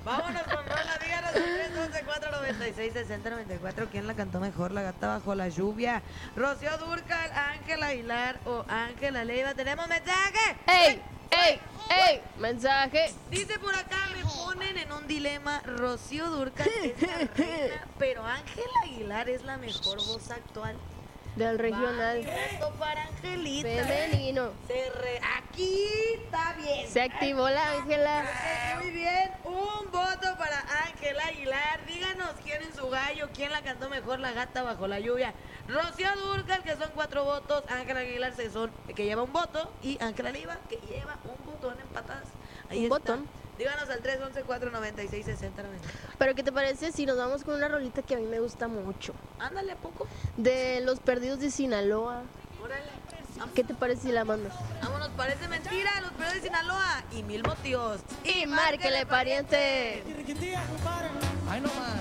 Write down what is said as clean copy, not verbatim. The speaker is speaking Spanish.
Vámonos con rola, díganos al 311-496-6094. ¿Quién la cantó mejor? La Gata Bajo la Lluvia. Rocío Dúrcal, Ángel Aguilar o Ángela Leiva. ¿Tenemos mensaje? ¡Ey! Mensaje. Dice por acá, me ponen en un dilema. Rocío Dúrcal es la reina, pero Ángela Aguilar es la mejor voz actual. Del regional. Reto para Angelita. Femenino. Aquí está bien. Se activó la Ángela. Muy bien, un voto para Ángela Aguilar. Díganos quién es su gallo, quién la cantó mejor, La Gata Bajo la Lluvia. Rocío Dúrcal, que son 4 votos. Ángela Aguilar, que lleva un voto. Y Ángela Leiva, que lleva un botón empatadas. Ahí Un está. botón. Díganos al 311-496-6090. Pero ¿qué te parece si nos vamos con una rolita que a mí me gusta mucho? Ándale, ¿a poco? De Los Perdidos de Sinaloa. Órale. ¿Qué te parece si la mandas? Vámonos, parece mentira. Los Perdidos de Sinaloa y Mil Motivos. Y márquele, pariente. Ay, no más.